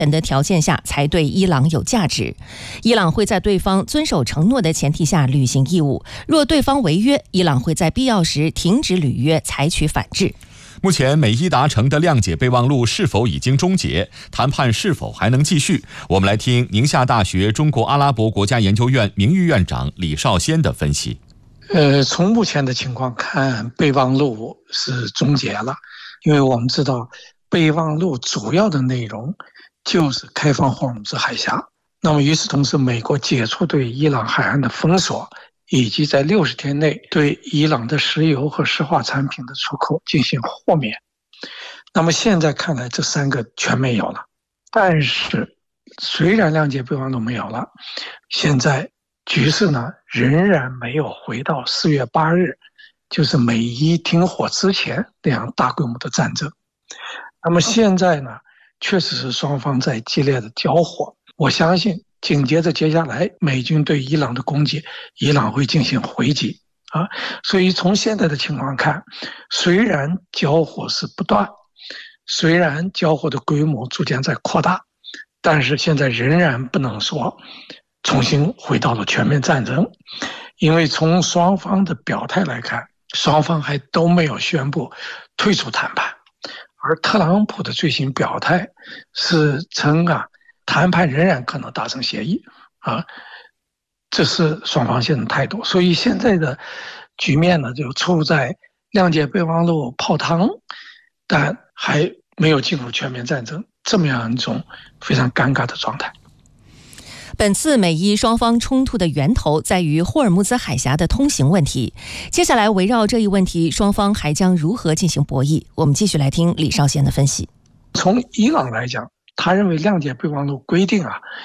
的条件下才对伊朗有价值。伊朗会在对方遵守承诺的前提下履行义务，若对方违约，伊朗会在必要时停止履约，采取反制。 目前美伊达成的谅解备忘录是否已经终结？谈判是否还能继续？我们来听宁夏大学中国阿拉伯国家研究院名誉院长李少先的分析。 从目前的情况看，备忘录是终结了，因为我们知道备忘录主要的内容就是开放霍尔木兹海峡。那么与此同时，美国解除对伊朗海岸的封锁，以及在60天内对伊朗的石油和石化产品的出口进行豁免。那么现在看来，这3个全没有了。但是虽然谅解备忘录没有了，现在局势呢仍然没有回到4月8日，就是美伊停火之前那样大规模的战争。那么现在呢，确实是双方在激烈的交火。我相信紧接着接下来美军对伊朗的攻击，伊朗会进行回击啊。所以从现在的情况看，虽然交火是不断，虽然交火的规模逐渐在扩大，但是现在仍然不能说重新回到了全面战争，因为从双方的表态来看，双方还都没有宣布退出谈判。而特朗普的最新表态是称谈判仍然可能达成协议啊，这是双方现在的态度。所以现在的局面呢，就处在谅解备忘录泡汤，但还没有进入全面战争这么样一种非常尴尬的状态。 本次美伊双方冲突的源头在于霍尔木兹海峡的通行问题。接下来围绕这一问题，双方还将如何进行博弈？我们继续来听李少先的分析。 从伊朗来讲，他认为谅解备忘录规定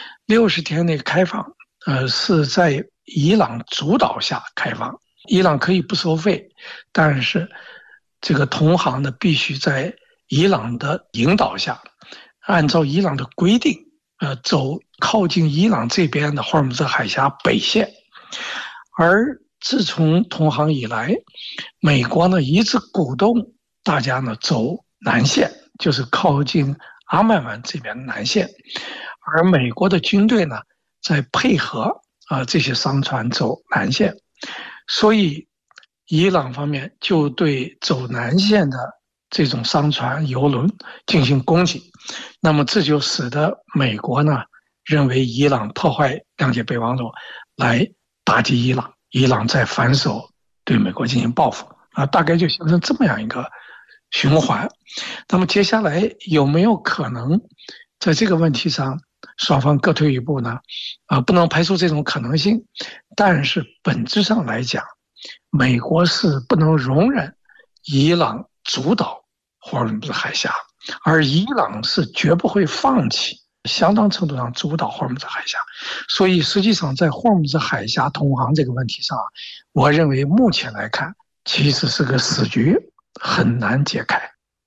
60天内开放，是在伊朗主导下开放，伊朗可以不收费，但是这个同行呢必须在伊朗的引导下，按照伊朗的规定，走靠近伊朗这边的霍尔木兹海峡北线。而自从同行以来，美国呢一直鼓动大家呢走南线，就是靠近阿曼湾这边的南线，而美国的军队呢在配合这些商船走南线，所以伊朗方面就对走南线的这种商船油轮进行攻击。那么这就使得美国呢认为伊朗破坏谅解备忘录来打击伊朗，伊朗再反手对美国进行报复大概就形成这么样一个循环。那么接下来有没有可能在这个问题上双方各退一步呢？不能排除这种可能性，但是本质上来讲，美国是不能容忍伊朗主导霍尔木兹海峡，而伊朗是绝不会放弃相当程度上主导霍尔木兹海峡。所以实际上在霍尔木兹海峡通航这个问题上，我认为目前来看其实是个死局，很难解开。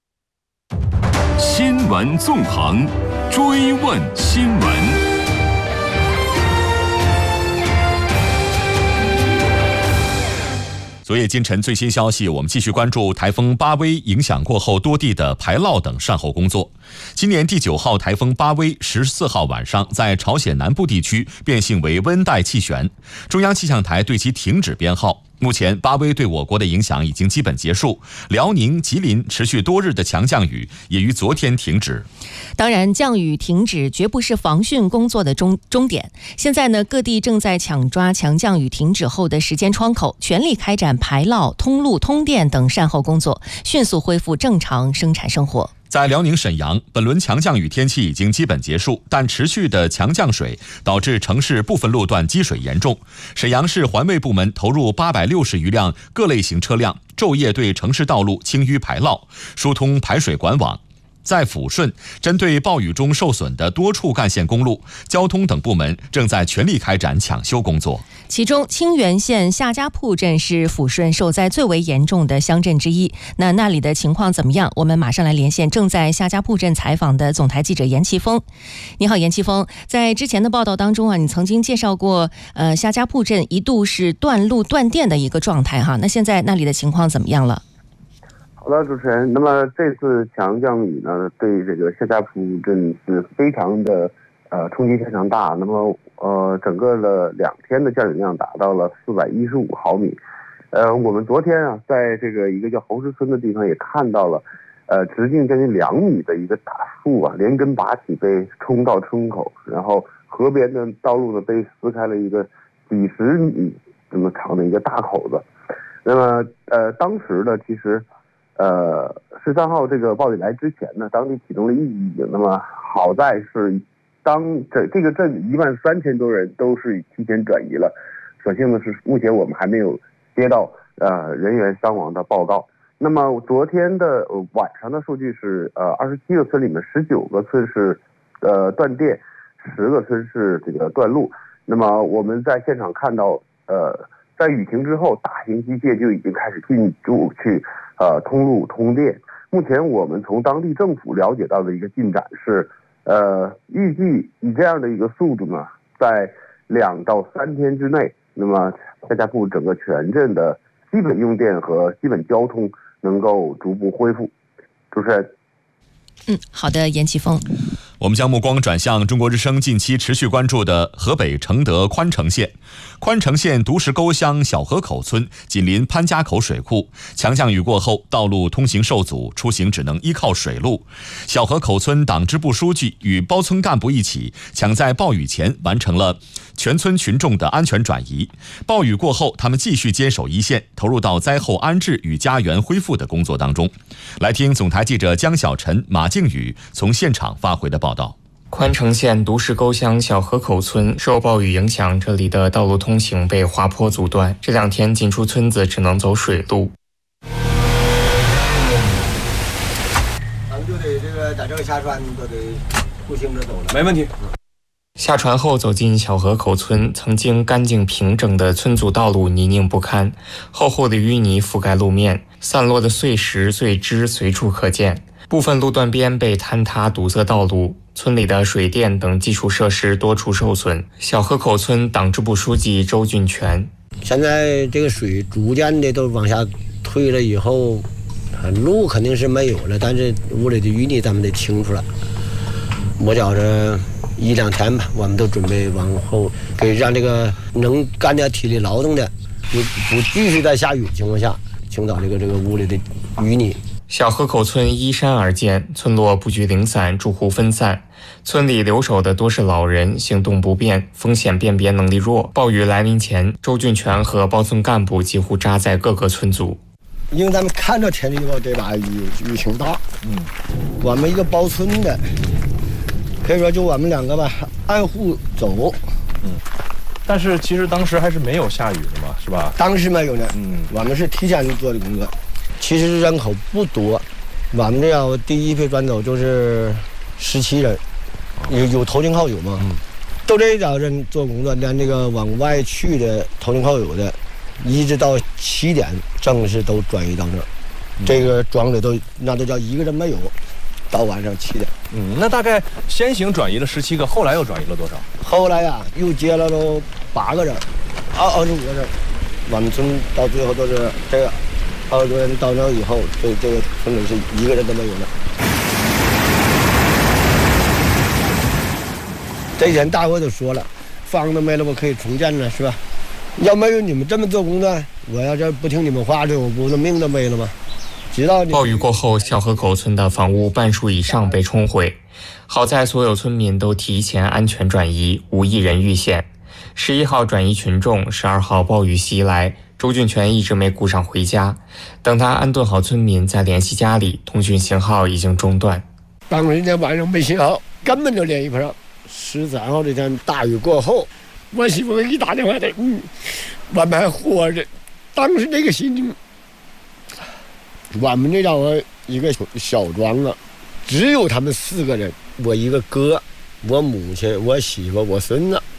新闻纵横，追问新闻。 昨夜今晨最新消息，我们继续关注台风巴威影响过后多地的排涝等善后工作。今年第9号台风巴威14号晚上在朝鲜南部地区变性为温带气旋，中央气象台对其停止编号。目前巴威对我国的影响已经基本结束，辽宁、吉林持续多日的强降雨也于昨天停止。 当然，降雨停止绝不是防汛工作的终点。现在呢，各地正在抢抓强降雨停止后的时间窗口，全力开展排涝、通路、通电等善后工作，迅速恢复正常生产生活。 在辽宁沈阳，本轮强降雨天气已经基本结束，但持续的强降水导致城市部分路段积水严重。沈阳市环卫部门投入860余辆各类型车辆，昼夜对城市道路清淤排涝，疏通排水管网。在抚顺，针对暴雨中受损的多处干线公路，交通等部门正在全力开展抢修工作。 其中，清源县夏家铺镇是抚顺受灾最为严重的乡镇之一。那里的情况怎么样？我们马上来连线正在夏家铺镇采访的总台记者严奇峰。你好，严奇峰，在之前的报道当中你曾经介绍过，夏家铺镇一度是断路断电的一个状态哈。那现在那里的情况怎么样了？ 的，主持人。那么这次强降雨呢，对这个夏家铺镇是非常的冲击非常大。那么整个的2天的降雨量达到了415毫米。我们昨天啊，在这个一个叫侯石村的地方也看到了，直径将近2米的一个大树啊，连根拔起被冲到村口，然后河边的道路呢被撕开了一个几十米这么长的一个大口子。那么当时呢，其实13号这个暴雨来之前呢，当地启动了预警。那么好在是这个镇13000多人都是提前转移了。所幸的是，目前我们还没有接到人员伤亡的报告。那么昨天的晚上的数据是27个村里面19个村是断电，10个村是这个断路。那么我们在现场看到在雨停之后，大型机械就已经开始进驻去通路通电。目前我们从当地政府了解到的一个进展是，预计以这样的一个速度呢，在2到3天之内，那么夏家铺整个全镇的基本用电和基本交通能够逐步恢复。主持人。 好的，严奇峰。 我们将目光转向中国之声近期持续关注的河北承德宽城县。宽城县独石沟乡小河口村紧邻潘家口水库，强降雨过后，道路通行受阻，出行只能依靠水路。小河口村党支部书记与包村干部一起，抢在暴雨前完成了全村群众的安全转移。暴雨过后，他们继续坚守一线，投入到灾后安置与家园恢复的工作当中。来听总台记者江小晨、马靖宇从现场发回的报道。 宽城县独石沟乡小河口村受暴雨影响，这里的道路通行被滑坡阻断，这2天进出村子只能走水路。 咱们就得在这个下船都得步行着走了， 没问题。 下船后走进小河口村，曾经干净平整的村组道路泥泞不堪，厚厚的淤泥覆盖路面，散落的碎石碎枝随处可见，部分路段边被坍塌堵塞道路，村里的水电等基础设施多处受损。小河口村党支部书记周俊全： 现在这个水逐渐的都往下退了以后，路肯定是没有了，但是屋里的淤泥咱们得清出来。我觉着1、2天吧，我们都准备往后给让这个能干点体力劳动的不继续在下雨的情况下清扫这个屋里的淤泥。 小河口村依山而建，村落布局零散，住户分散，村里留守的多是老人，行动不便，风险辨别能力弱。暴雨来临前，周俊全和包村干部几乎扎在各个村组。 因为咱们看着天气预报这把雨挺大，我们一个包村的，可以说就我们2个吧，按户走。 但是其实当时还是没有下雨的嘛，是吧？ 当时没有呢，我们是提前做的工作。其实人口不多，我们这样第一批转走就是17人，有投进靠友嘛，都这一找人做工作，连这个往外去的投进靠友的，一直到7点正式都转移到这儿。这个庄里那都叫1个人没有，到晚上7点。 那大概先行转移了17个，后来又转移了多少？ 后来呀，又接了都8个人，25个人。我们村到最后都是这个20多人到那以后，这个村里是1个人都没有了。这前大伙都说了，房子没了，我可以重建了，是吧？要没有你们这么做工作，我要这不听你们话的，我不是命都没了吗？ 暴雨过后，小河口村的房屋半数以上被冲毁，好在所有村民都提前安全转移，无一人遇险。11号转移群众，12号暴雨袭来，周俊全一直没顾上回家。等他安顿好村民，再联系家里，通讯信号已经中断。 当时那天晚上没信号，根本就联系不上。13号这天大雨过后，我媳妇给你打电话的，我们还活着。当时那个心情，我们这叫一个小庄啊，只有他们4个人，我一个哥，我母亲，我媳妇，我孙子。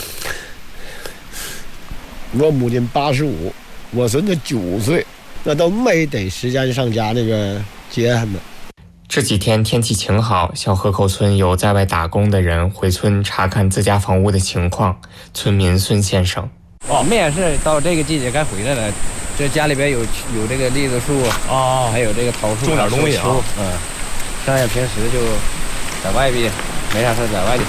我母亲85，我孙子9岁，那都没得时间上家那个接他们。 这几天天气晴好，小河口村有在外打工的人回村查看自家房屋的情况。村民孙先生： 我们也是到这个季节该回来了。这家里边有这个栗子树啊，还有这个桃树， 种点东西啊。 剩下平时就在外边没啥事，在外地